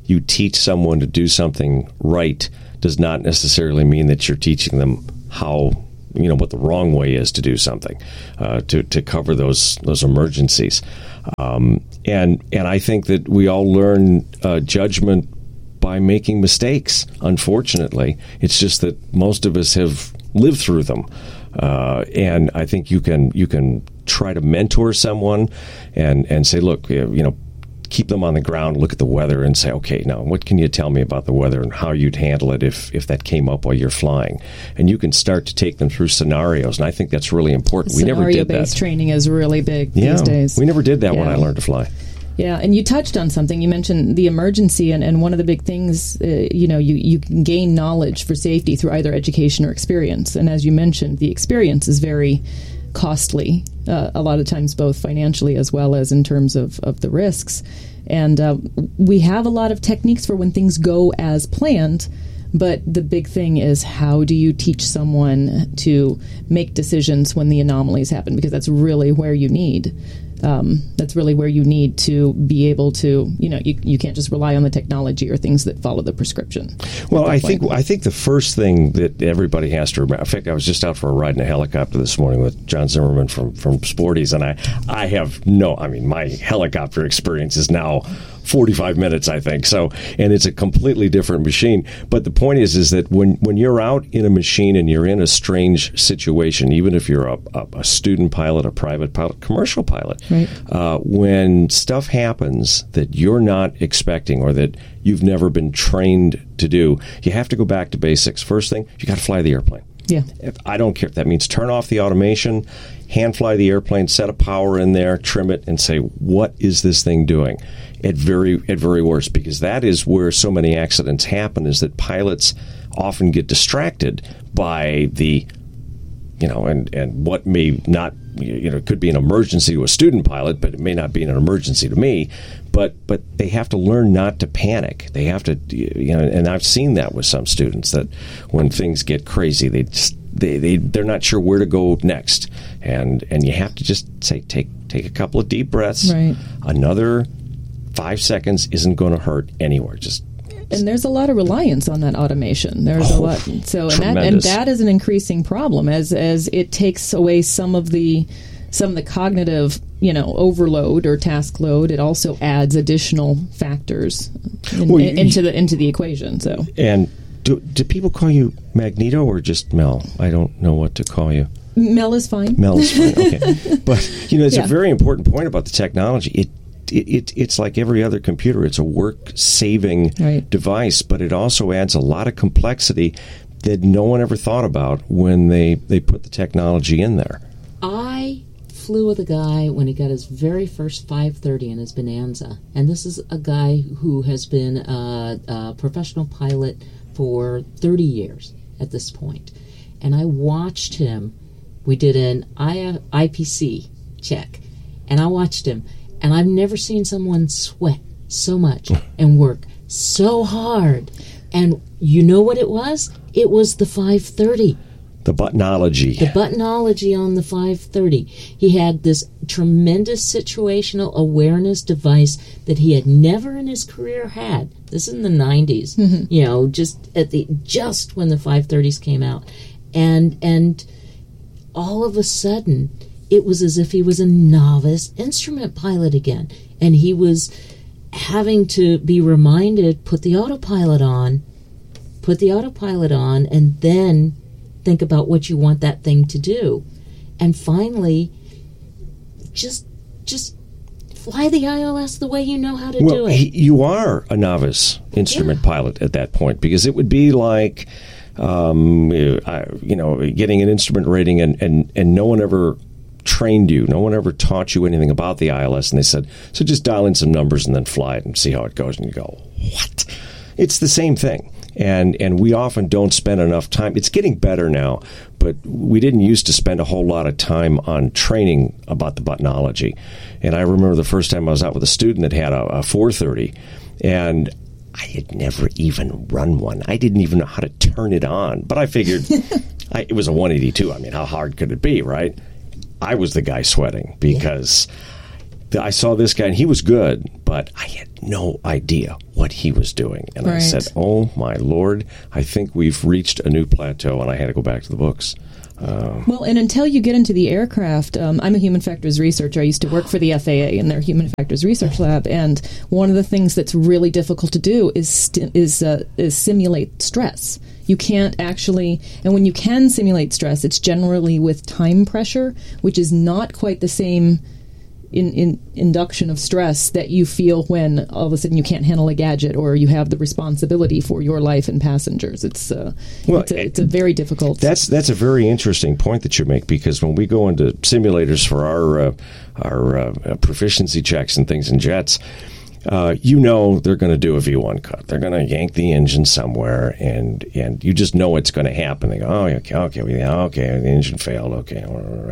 you teach someone to do something right does not necessarily mean that you're teaching them how, you know, what the wrong way is to do something, uh, to to cover those those emergencies. Um, and and I think that we all learn uh, judgment by making mistakes. Unfortunately, it's just that most of us have lived through them. Uh, and I think you can you can try to mentor someone and, and say, look, you know, keep them on the ground, look at the weather, and say, okay, now what can you tell me about the weather and how you'd handle it if, if that came up while you're flying? And you can start to take them through scenarios, and I think that's really important. We never did that. Scenario-based training is really big yeah, these days. We never did that yeah. when I learned to fly. Yeah, and you touched on something. You mentioned the emergency, and, and one of the big things, uh, you know, you, you can gain knowledge for safety through either education or experience. And as you mentioned, the experience is very costly, uh, a lot of times both financially as well as in terms of, of the risks. And uh, we have a lot of techniques for when things go as planned, but the big thing is how do you teach someone to make decisions when the anomalies happen, because that's really where you need Um, that's really where you need to be able to, you know, you, you can't just rely on the technology or things that follow the prescription. Well, I think I think the first thing that everybody has to remember, in fact, I was just out for a ride in a helicopter this morning with John Zimmerman from, from Sporties, and I, I have no, I mean, my helicopter experience is now forty-five minutes, I think. So, and it's a completely different machine. But the point is, is that when, when you're out in a machine and you're in a strange situation, even if you're a, a, a student pilot, a private pilot, commercial pilot, right. uh, when stuff happens that you're not expecting or that you've never been trained to do, you have to go back to basics. First thing, you got to fly the airplane. Yeah. If, I don't care if that means turn off the automation, hand fly the airplane, set a power in there, trim it, and say, what is this thing doing? At very at very worst, because that is where so many accidents happen, is that pilots often get distracted by the, you know, and, and what may not, you know, it could be an emergency to a student pilot, but it may not be an emergency to me. But but they have to learn not to panic. They have to, you know, and I've seen that with some students, that when things get crazy, they just, they, they, they're not sure where to go next. And and you have to just say, take take a couple of deep breaths. Right. Another five seconds isn't going to hurt anywhere. Just And there's a lot of reliance on that automation. There's oh, a lot. So and that, and that is an increasing problem as as it takes away some of the some of the cognitive, you know, overload or task load. It also adds additional factors in, well, in, into the into the equation. So and do do people call you Magneto or just Mel? I don't know what to call you. Mel is fine. Mel is fine. Okay, but you know, it's yeah. a very important point about the technology. It It, it, it's like every other computer. It's a work-saving right. device, but it also adds a lot of complexity that no one ever thought about when they, they put the technology in there. I flew with a guy when he got his very first five thirty in his Bonanza, and this is a guy who has been a, a professional pilot for thirty years at this point. And I watched him. We did an I P C check, and I watched him. And I've never seen someone sweat so much and work so hard. And you know what it was? It was the five thirty. The buttonology. The buttonology on the five thirty. He had this tremendous situational awareness device that he had never in his career had. This is in the nineties. Mm-hmm. You know, just at the just when the five thirties came out. And and all of a sudden, it was as if he was a novice instrument pilot again. And he was having to be reminded, put the autopilot on, put the autopilot on, and then think about what you want that thing to do. And finally, just just fly the I L S the way you know how to well, do it. He, you are a novice instrument yeah. pilot at that point, because it would be like, um, you know, getting an instrument rating and, and, and no one ever trained you. No one ever taught you anything about the I L S, and they said, so just dial in some numbers and then fly it and see how it goes. And you go, what? It's the same thing. And and we often don't spend enough time. It's getting better now, but we didn't used to spend a whole lot of time on training about the buttonology. And I remember the first time I was out with a student that had a, a four thirty, and I had never even run one. I didn't even know how to turn it on. But I figured I, it was a one eighty-two. I mean, how hard could it be, right? I was the guy sweating because I saw this guy, and he was good, but I had no idea what he was doing. And Right. I said, oh, my Lord, I think we've reached a new plateau, and I had to go back to the books. Um, Well, and until you get into the aircraft, um, I'm a human factors researcher. I used to work for the F A A in their human factors research lab, and one of the things that's really difficult to do is sti- is uh, is simulate stress. You can't actually, and when you can simulate stress, it's generally with time pressure, which is not quite the same in, in induction of stress that you feel when all of a sudden you can't handle a gadget or you have the responsibility for your life and passengers. It's uh, Well, it's, a, it's a very difficult. That's that's a very interesting point that you make, because when we go into simulators for our uh, our uh, proficiency checks and things in jets, uh, you know they're going to do a V one cut. They're going to yank the engine somewhere, and and you just know it's going to happen. They go, oh, okay, okay, okay, the engine failed, okay.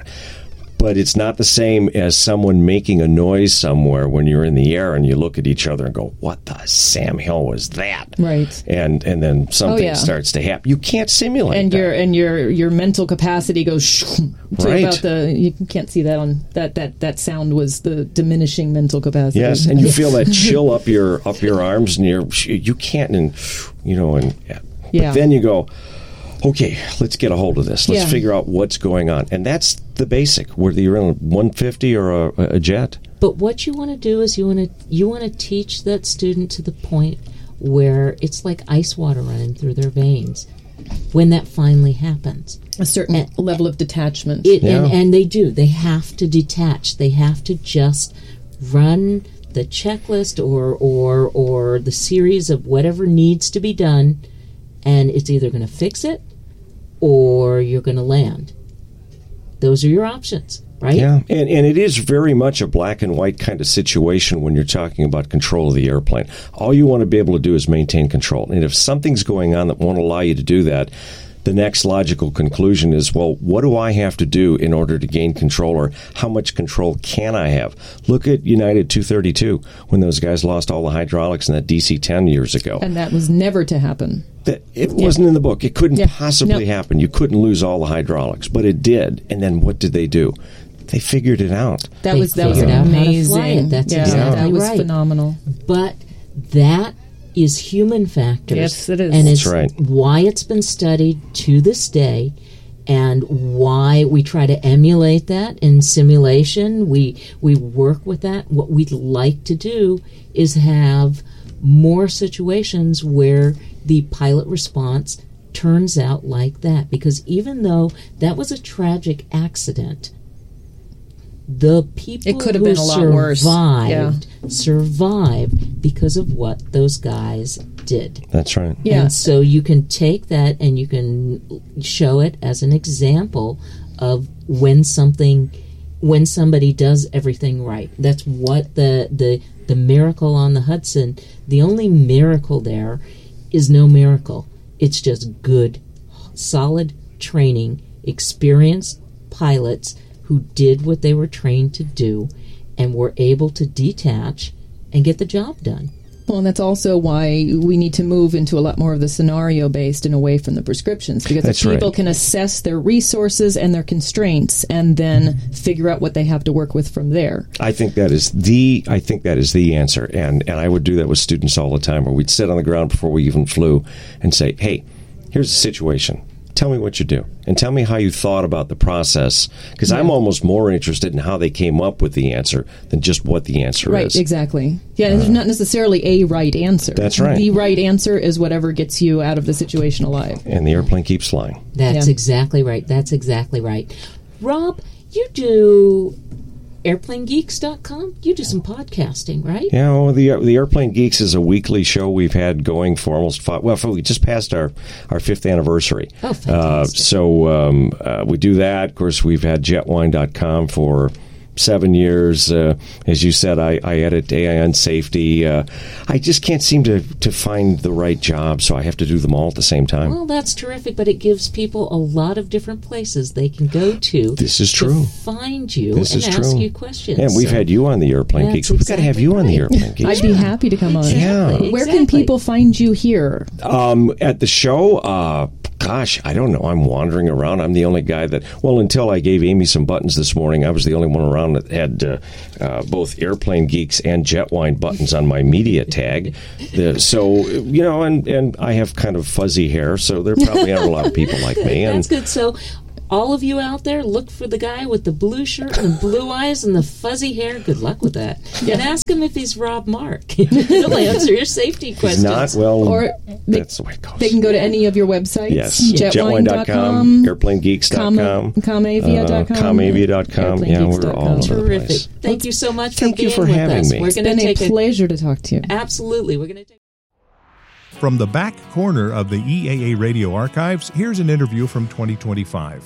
But it's not the same as someone making a noise somewhere when you're in the air and you look at each other and go, what the Sam Hill was that? Right. And and then something Oh, yeah. starts to happen. You can't simulate and that. your and your your mental capacity goes shoo, to Right. about the you can't see that on that that that sound was the diminishing mental capacity. Yes, and you feel that chill up your up your arms, and you're you can't, and you know, and Yeah. but then you go, okay, let's get a hold of this. Let's Yeah. figure out what's going on, and that's the basic. Whether you're in a one fifty or a, a jet. But what you want to do is you want to you want to teach that student to the point where it's like ice water running through their veins when that finally happens. A certain and, level of detachment. It, yeah. and, and they do. They have to detach. They have to just run the checklist or or or the series of whatever needs to be done, and it's either going to fix it or you're going to land. Those are your options, right? Yeah, and, and it is very much a black and white kind of situation when you're talking about control of the airplane. All you want to be able to do is maintain control. And if something's going on that won't allow you to do that, the next logical conclusion is, well, what do I have to do in order to gain control, or how much control can I have? Look at United two thirty-two, when those guys lost all the hydraulics in that D C ten years ago. And that was never to happen. That it wasn't yeah. in the book. It couldn't yeah. possibly nope. happen. You couldn't lose all the hydraulics, but it did. And then what did they do? They figured it out. That they was that was amazing. That's yeah, exactly that was right. phenomenal. But that is human factors. Yes, it is. And That's it's right. why it's been studied to this day, and why we try to emulate that in simulation. We we work with that. What we'd like to do is have more situations where the pilot response turns out like that. Because even though that was a tragic accident, the people it could have who been a lot worse. survived Yeah. survived because of what those guys did. That's right. Yeah. And so you can take that and you can show it as an example of when something when somebody does everything right. That's what the the the miracle on the Hudson, the only miracle there is no miracle. It's just good, solid training, experienced pilots who did what they were trained to do and were able to detach and get the job done. Well, and that's also why we need to move into a lot more of the scenario-based and away from the prescriptions, because That's if people right. can assess their resources and their constraints and then figure out what they have to work with from there. I think that is the I think that is the answer, and and I would do that with students all the time, where we'd sit on the ground before we even flew and say, "Hey, here's the situation. Tell me what you do, and tell me how you thought about the process." Because yeah. I'm almost more interested in how they came up with the answer than just what the answer right, is. Right, exactly. Yeah, uh, there's not necessarily a right answer. That's right. The right answer is whatever gets you out of the situation alive. And the airplane keeps flying. That's yeah. exactly right. That's exactly right. Rob, you do airplane geeks dot com? You do some podcasting, right? Yeah, well, the the Airplane Geeks is a weekly show we've had going for almost five. Well, for, we just passed our, our fifth anniversary. Oh, fantastic! Uh, so um, uh, we do that. Of course, we've had jetwine dot com for seven years. Uh, as you said, I, I edit A I N safety. Uh, I just can't seem to, to find the right job, so I have to do them all at the same time. Well, that's terrific, but it gives people a lot of different places they can go to. This is to true. Find you this and is ask true. you questions. And we've so had you on the Airplane that's Geeks. We've exactly got to have you right. on the Airplane Geeks. I'd be happy to come on. Exactly, Yeah. Where exactly. can people find you here? Um, at the show, uh, gosh, I don't know. I'm wandering around. I'm the only guy that, well, until I gave Amy some buttons this morning, I was the only one around that had uh, uh, both Airplane Geeks and Jetwine buttons on my media tag. The, so, you know, and, and I have kind of fuzzy hair, so there probably aren't a lot of people like me. And that's good. So, all of you out there, look for the guy with the blue shirt and the blue eyes and the fuzzy hair. Good luck with that. Yeah. And ask him if he's Rob Mark. He'll answer your safety questions. Not well. Or they, that's the way it goes. They can go to any of your websites. Yes. Jetwine dot com, airplane geeks dot com, comavia dot com. Uh, comavia dot com. Yeah, we're all over Terrific. the place. Thank you so much Thank for being you for with having us. me. We're It's gonna been a take pleasure to talk to you. Absolutely. We're going to take From the back corner of the E A A Radio archives, here's an interview from twenty twenty-five.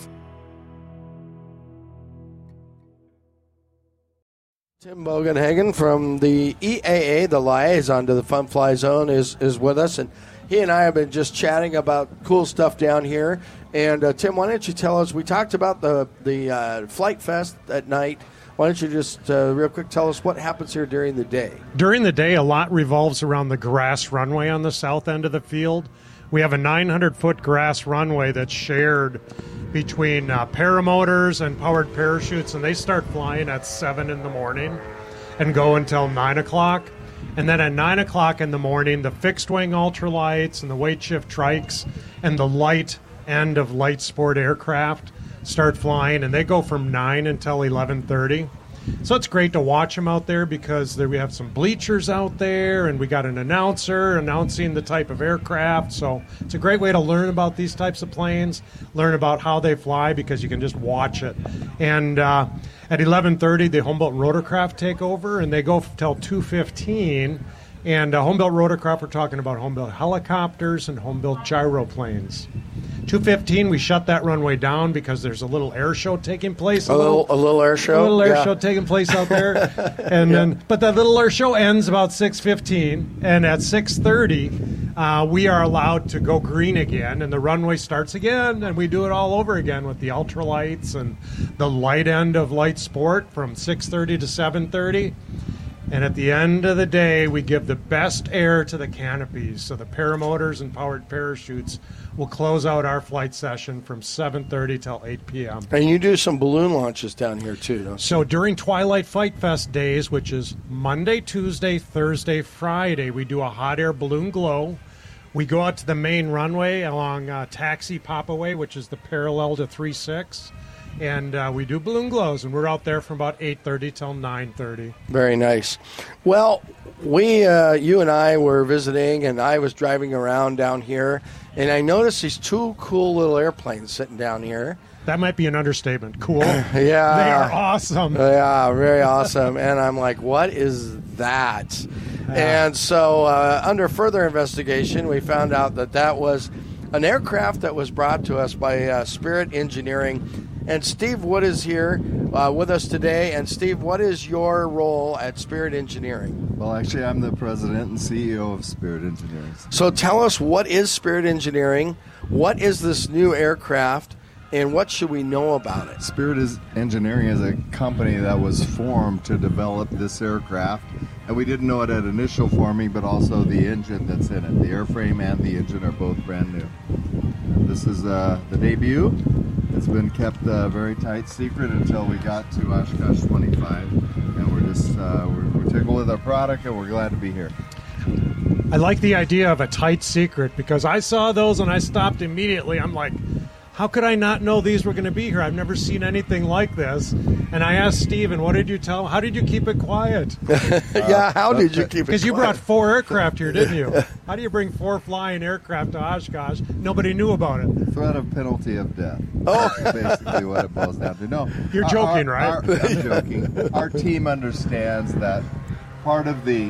Tim Bogenhagen from the E A A, the liaison to the Fun Fly Zone, is, is with us, and he and I have been just chatting about cool stuff down here. And uh, Tim, why don't you tell us? We talked about the the uh, Flight Fest at night. Why don't you just uh, real quick tell us what happens here during the day? During the day, a lot revolves around the grass runway on the south end of the field. We have a nine hundred foot grass runway that's shared between uh, paramotors and powered parachutes, and they start flying at seven in the morning and go until nine o'clock. And then at nine o'clock in the morning, the fixed-wing ultralights and the weight-shift trikes and the light end of light sport aircraft start flying, and they go from nine until eleven thirty. So it's great to watch them out there because there we have some bleachers out there, and we got an announcer announcing the type of aircraft. So it's a great way to learn about these types of planes, learn about how they fly, because you can just watch it. And uh, at eleven thirty, the Home-Built Rotorcraft take over, and they go till two fifteen. And uh, Home-Built Rotorcraft, we're talking about Home-Built helicopters and Home-Built gyroplanes. two fifteen, we shut that runway down because there's a little air show taking place. A, a little, little, a little air show. A little air yeah. show taking place out there, and yeah. then but that little air show ends about six fifteen, and at six thirty, uh, we are allowed to go green again, and the runway starts again, and we do it all over again with the ultralights and the light end of light sport from six thirty to seven thirty. And at the end of the day, we give the best air to the canopies. So the paramotors and powered parachutes will close out our flight session from seven thirty till eight p.m. And you do some balloon launches down here, too, don't you? So during Twilight Fight Fest days, which is Monday, Tuesday, Thursday, Friday, we do a hot air balloon glow. We go out to the main runway along uh, Taxi Popaway, which is the parallel to three six. And uh, we do balloon glows, and we're out there from about eight thirty till nine thirty. Very nice. Well, we, uh, you and I were visiting, and I was driving around down here, and I noticed these two cool little airplanes sitting down here. That might be an understatement. Cool. Yeah. They are awesome. Yeah, very awesome. And I'm like, what is that? Yeah. And so uh, under further investigation, we found out that that was an aircraft that was brought to us by uh, Spirit Engineering. And Steve Wood is here uh, with us today. And Steve, what is your role at Spirit Engineering? Well, actually, I'm the president and C E O of Spirit Engineering. So tell us, what is Spirit Engineering? What is this new aircraft? And what should we know about it? Spirit is Engineering is a company that was formed to develop this aircraft. And we didn't know it at initial forming, but also the engine that's in it. The airframe and the engine are both brand new. And this is uh, the debut. It's been kept uh, very tight secret until we got to Oshkosh twenty-five. And we're just, uh, we're, we're tickled with our product, and we're glad to be here. I like the idea of a tight secret, because I saw those and I stopped immediately. I'm like, how could I not know these were going to be here? I've never seen anything like this. And I asked Steven, what did you tell him? How did you keep it quiet? yeah, how did you keep it quiet? Because you brought four aircraft here, didn't you? How do you bring four flying aircraft to Oshkosh? Nobody knew about it. Threat of penalty of death. Oh. That's basically what it boils down to. No, You're our, joking, our, right? Our, I'm joking. Our team understands that part of the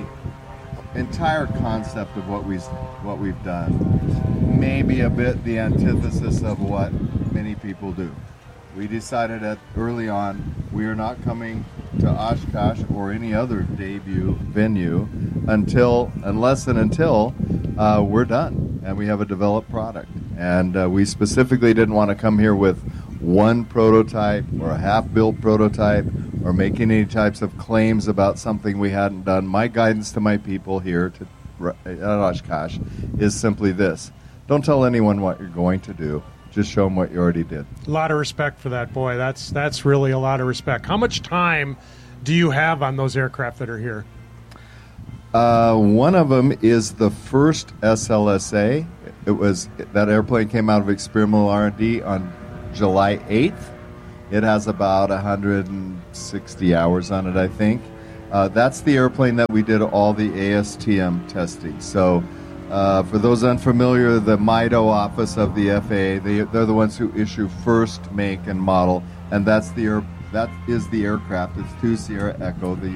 entire concept of what we what we've done may be a bit the antithesis of what many people do. We decided that early on we are not coming to Oshkosh or any other debut venue until, unless and until uh, we're done and we have a developed product. And uh, we specifically didn't want to come here with one prototype or a half-built prototype or making any types of claims about something we hadn't done. My guidance to my people here to, at Oshkosh is simply this. don't tell anyone what you're going to do. Just show them what you already did. A lot of respect for that, boy. That's that's really a lot of respect. How much time do you have on those aircraft that are here? Uh, one of them is the first S L S A. It was that airplane came out of experimental R and D on July eighth. It has about one hundred sixty hours on it, I think. Uh, that's the airplane that we did all the A S T M testing. So, uh, for those unfamiliar, the MIDO office of the F A A, they, they're the ones who issue first make and model, and that's the air, that is the aircraft. It's two Sierra Echo, the